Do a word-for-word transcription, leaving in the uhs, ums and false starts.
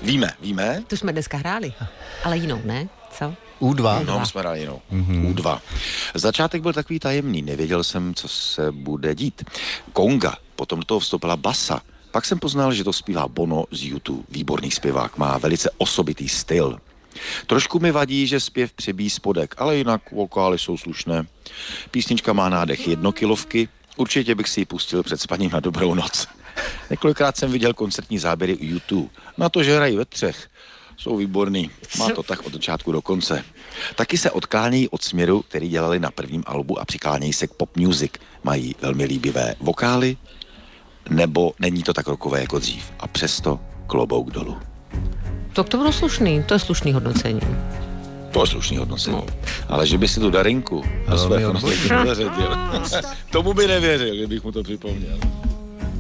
Víme, víme. Tu jsme dneska hráli, ale jinou, ne? Co? U dva. No, my jsme hráli jinou. Mm-hmm. U dva. Začátek byl takový tajemný, nevěděl jsem, co se bude dít. Konga, potom do toho vstoupila basa. Pak jsem poznal, že to zpívá Bono z YouTube. Výborný zpěvák, má velice osobitý styl. Trošku mi vadí, že zpěv přebíjí spodek, ale jinak vokály jsou slušné. Písnička má nádech jednokilovky, určitě bych si ji pustil před spaním na dobrou noc. Několikrát jsem viděl koncertní záběry u YouTube. Na to, že hrají ve třech, jsou výborný. Má to tak od začátku do konce. Taky se odklánějí od směru, který dělali na prvním albu a přiklánějí se k pop music. Mají velmi líbivé vokály, nebo není to tak rockové jako dřív. A přesto klobouk dolů. Tak to bylo slušný, to je slušný hodnocení. To je slušný hodnocení. No. Ale že by si tu Darinku na své hodnocení nezařadil. Tomu by nevěřil, kdybych mu to připomněl.